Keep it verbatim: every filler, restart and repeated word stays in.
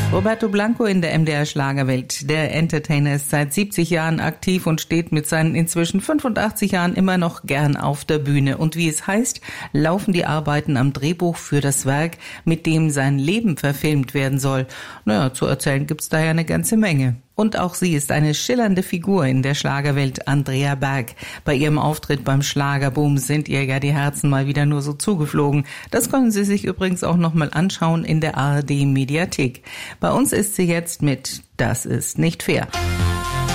Roberto Blanco in der M D R Schlagerwelt. Der Entertainer ist seit siebzig Jahren aktiv und steht mit seinen inzwischen fünfundachtzig Jahren immer noch gern auf der Bühne. Und wie es heißt, laufen die Arbeiten am Drehbuch für das Werk, mit dem sein Leben verfilmt werden soll. Naja, zu erzählen gibt's daher eine ganze Menge. Und auch sie ist eine schillernde Figur in der Schlagerwelt, Andrea Berg. Bei ihrem Auftritt beim Schlagerboom sind ihr ja die Herzen mal wieder nur so zugeflogen. Das können Sie sich übrigens auch nochmal anschauen in der A R D Mediathek. Bei uns ist sie jetzt mit Das ist nicht fair.